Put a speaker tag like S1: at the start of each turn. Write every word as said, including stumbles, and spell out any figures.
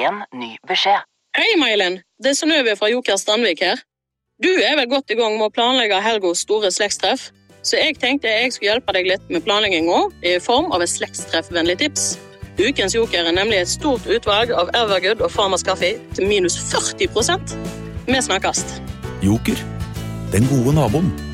S1: En ny beskjed.
S2: Hei, Mailen. Det er Synnøve fra Joker Strandvik her. Du er vel godt i gang med å planlegge Helgos store slektstreff, så jeg tenkte jeg skulle hjelpe deg litt med planleggingen i form av et slektstreffvennlig tips. Ukens Joker er nemlig et stort utvalg av Evergood og Farmers Kaffe til minus førti prosent. Vi snakkast.
S3: Joker, den gode naboen.